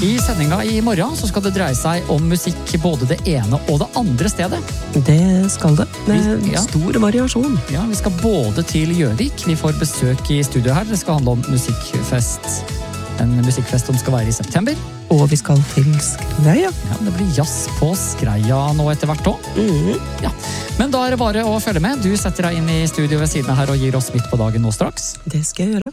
I sendinga i morgen så skal det dreie seg om musikk både det ene og det andre stedet. Det skal det. Med stor variasjon. Ja, vi skal både til Gjøvik. Vi får besøk i studio her. Det skal handle om musikkfest. En musikkfest som skal være i september. Og vi skal til Skreia. Ja, det blir jazz på Skreia nå etter hvert også. Ja. Men da er det bare å følge med. Du setter deg inn i studio ved siden av her og gir oss midt på dagen nå straks. Det skal jeg gjøre.